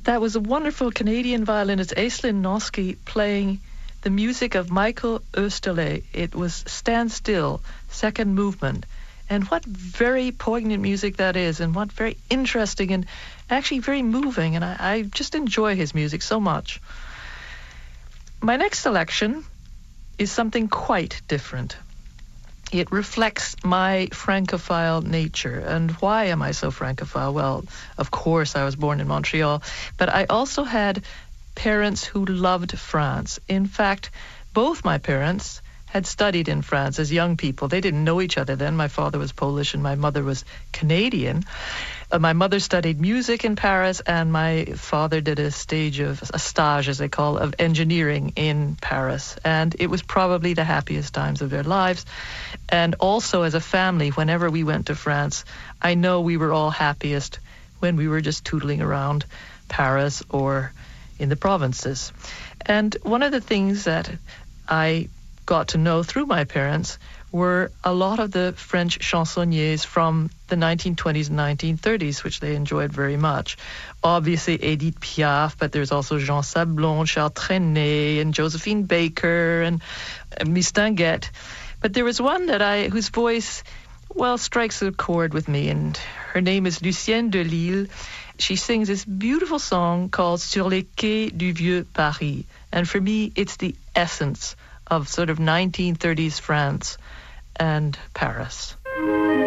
That was a wonderful Canadian violinist, Aislinn Noski, playing the music of Michael Oesterle. It was Stand Still, second movement. And what very poignant music that is, and what very interesting and actually very moving. And I just enjoy his music so much. My next selection is something quite different. It reflects my Francophile nature. And why am I so Francophile? Well, of course, I was born in Montreal, but I also had parents who loved France. In fact, both my parents had studied in France as young people. They didn't know each other then. My father was Polish and my mother was Canadian. My mother studied music in Paris, and my father did a stage as they call, of engineering in Paris. And it was probably the happiest times of their lives. And also as a family, whenever we went to France, I know we were all happiest when we were just tootling around Paris or in the provinces. And one of the things that I got to know through my parents were a lot of the French chansonniers from the 1920s and 1930s, which they enjoyed very much. Obviously, Edith Piaf, but there's also Jean Sablon, Charles Trenet, and Josephine Baker, and Miss Tinguette. But there was one whose voice, well, strikes a chord with me, and her name is Lucienne de Lille. She sings this beautiful song called Sur les quais du vieux Paris. And for me, it's the essence of sort of 1930s France and Paris.